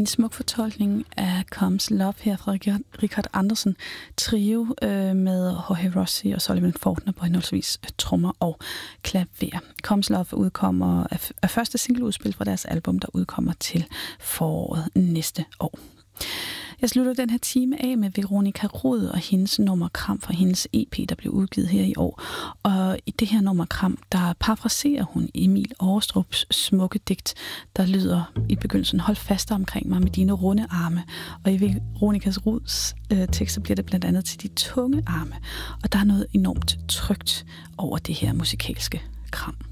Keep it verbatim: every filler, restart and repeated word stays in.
En smuk fortolkning af Comes Love her fra Richard Andersen trio øh, med Jorge Rossi og Sullivan Faulkner på henholdsvis trommer og klaver. Comes Love udkommer af, af første singleudspil fra deres album, der udkommer til foråret næste år. Jeg slutter den her time af med Veronica Rod og hendes nummer Kram fra hendes E P, der blev udgivet her i år. Og i det her nummer Kram, der parafraserer hun Emil Aarestrups smukke digt, der lyder i begyndelsen: hold fast omkring mig med dine runde arme. Og i Veronica Rods øh, tekster bliver det blandt andet til de tunge arme. Og der er noget enormt trygt over det her musikalske kram.